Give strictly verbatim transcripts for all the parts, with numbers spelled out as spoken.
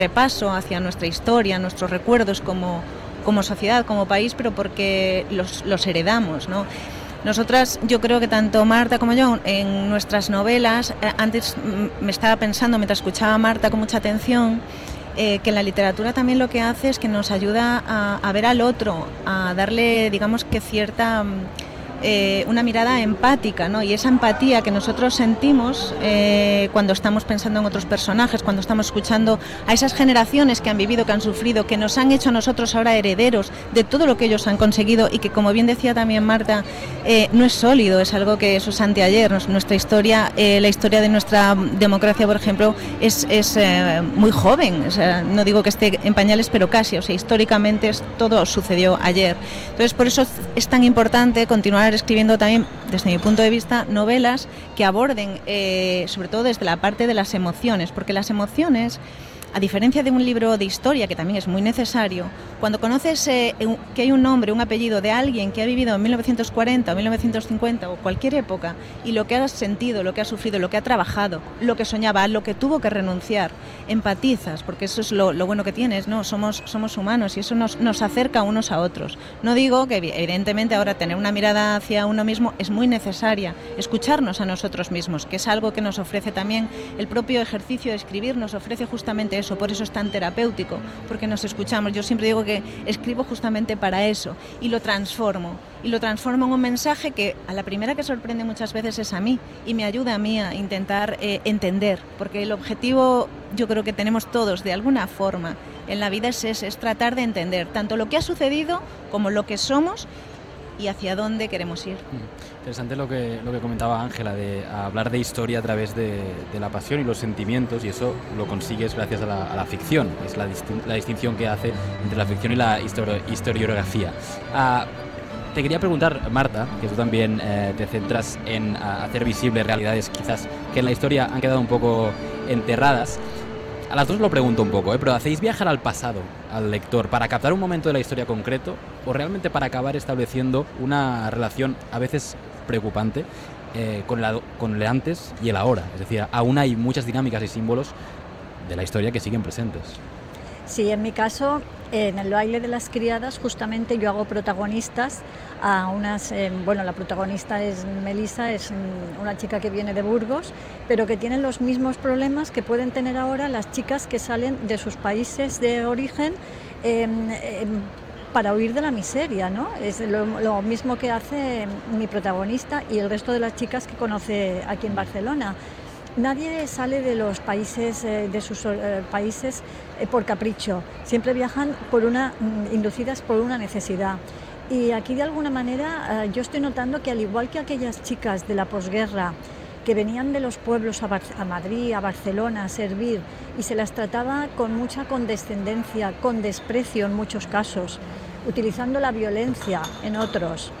repaso hacia nuestra historia, nuestros recuerdos como, como sociedad, como país, pero porque los, los heredamos, ¿no? Nosotras, yo creo que tanto Marta como yo, en nuestras novelas, eh, antes me estaba pensando, mientras escuchaba a Marta con mucha atención, eh, que la literatura también lo que hace es que nos ayuda a, a ver al otro, a darle, digamos que cierta... Eh, una mirada empática, ¿no? Y esa empatía que nosotros sentimos eh, cuando estamos pensando en otros personajes, cuando estamos escuchando a esas generaciones que han vivido, que han sufrido, que nos han hecho a nosotros ahora herederos de todo lo que ellos han conseguido y que, como bien decía también Marta, eh, no es sólido, es algo que eso es anteayer. Nuestra historia, eh, la historia de nuestra democracia, por ejemplo, es, es eh, muy joven, o sea, no digo que esté en pañales, pero casi, o sea, históricamente es, todo sucedió ayer. Entonces, por eso es tan importante continuar escribiendo también, desde mi punto de vista, novelas que aborden, eh, sobre todo desde la parte de las emociones, porque las emociones, a diferencia de un libro de historia, que también es muy necesario, cuando conoces eh, que hay un nombre, un apellido de alguien que ha vivido en mil novecientos cuarenta o mil novecientos cincuenta o cualquier época, y lo que ha sentido, lo que ha sufrido, lo que ha trabajado, lo que soñaba, lo que tuvo que renunciar, empatizas, porque eso es lo, lo bueno que tienes, ¿no? Somos, somos humanos y eso nos, nos acerca unos a otros. No digo que evidentemente ahora tener una mirada hacia uno mismo es muy necesaria, escucharnos a nosotros mismos, que es algo que nos ofrece también el propio ejercicio de escribir, nos ofrece justamente eso, por eso es tan terapéutico, porque nos escuchamos. Yo siempre digo que escribo justamente para eso y lo transformo, y lo transformo en un mensaje que a la primera que sorprende muchas veces es a mí y me ayuda a mí a intentar eh, entender, porque el objetivo yo creo que tenemos todos de alguna forma en la vida es ese, es tratar de entender tanto lo que ha sucedido como lo que somos y hacia dónde queremos ir. Interesante lo que, lo que comentaba Ángela, de hablar de historia a través de, de la pasión y los sentimientos, y eso lo consigues gracias a la, a la ficción, es la, distin- la distinción que hace entre la ficción y la histori- historiografía. Ah, te quería preguntar, Marta, que tú también eh, te centras en a, hacer visibles realidades quizás que en la historia han quedado un poco enterradas. A las dos lo pregunto un poco, ¿eh? Pero ¿hacéis viajar al pasado al lector para captar un momento de la historia concreto o realmente para acabar estableciendo una relación a veces preocupante eh, con, el, con el antes y el ahora? Es decir, aún hay muchas dinámicas y símbolos de la historia que siguen presentes. Sí, en mi caso, en el baile de las criadas, justamente yo hago protagonistas a unas, eh, bueno, la protagonista es Melissa, es una chica que viene de Burgos, pero que tiene los mismos problemas que pueden tener ahora las chicas que salen de sus países de origen eh, eh, para huir de la miseria, ¿no? Es lo, lo mismo que hace mi protagonista y el resto de las chicas que conoce aquí en Barcelona. Nadie sale de los países, eh, de sus eh, países eh, por capricho, siempre viajan por una, inducidas por una necesidad. Y aquí de alguna manera eh, yo estoy notando que al igual que aquellas chicas de la posguerra que venían de los pueblos a, Bar- a Madrid, a Barcelona a servir y se las trataba con mucha condescendencia, con desprecio en muchos casos, utilizando la violencia en otros,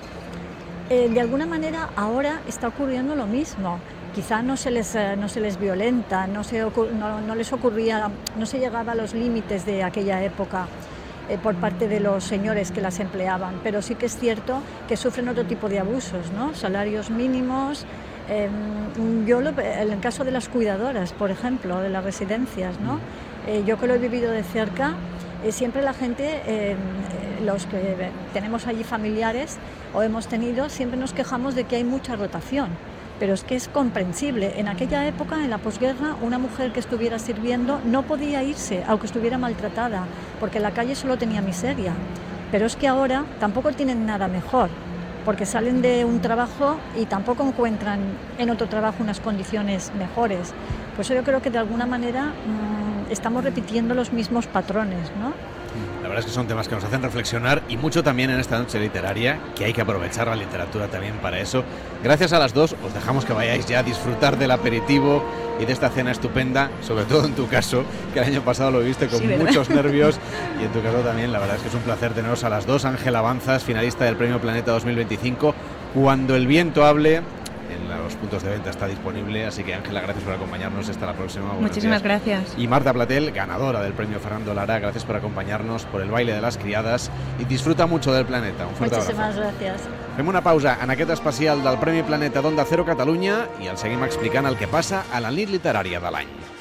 eh, de alguna manera ahora está ocurriendo lo mismo. Quizá no se les, no se les violenta, no, se ocur, no, no les ocurría, no se llegaba a los límites de aquella época eh, por parte de los señores que las empleaban, pero sí que es cierto que sufren otro tipo de abusos, ¿no? Salarios mínimos. Eh, yo lo, en el caso de las cuidadoras, por ejemplo, de las residencias, ¿no? Eh, yo que lo he vivido de cerca, eh, siempre la gente, eh, los que tenemos allí familiares o hemos tenido, siempre nos quejamos de que hay mucha rotación. Pero es que es comprensible. En aquella época, en la posguerra, una mujer que estuviera sirviendo no podía irse, aunque estuviera maltratada, porque en la calle solo tenía miseria. Pero es que ahora tampoco tienen nada mejor, porque salen de un trabajo y tampoco encuentran en otro trabajo unas condiciones mejores. Por eso yo creo que de alguna manera mmm, estamos repitiendo los mismos patrones, ¿no? La verdad es que son temas que nos hacen reflexionar y mucho también en esta noche literaria, que hay que aprovechar la literatura también para eso. Gracias a las dos, os dejamos que vayáis ya a disfrutar del aperitivo y de esta cena estupenda, sobre todo en tu caso, que el año pasado lo viviste con sí, muchos nervios, y en tu caso también. La verdad es que es un placer teneros a las dos. Ángela Avanzas, finalista del Premio Planeta dos mil veinticinco, Cuando el viento hable. En los puntos de venta está disponible, así que Ángela, gracias por acompañarnos, hasta la próxima. Buenos Muchísimas días. gracias. Y Marta Platel, ganadora del premio Fernando Lara, gracias por acompañarnos por el baile de las criadas y disfruta mucho del planeta. Un fuerte Muchísimas abrazo. gracias. Fem una pausa en aquest especial del Premi Planeta d'Onda Cero Catalunya i el seguim explicant el que passa a la nit literària de l'any.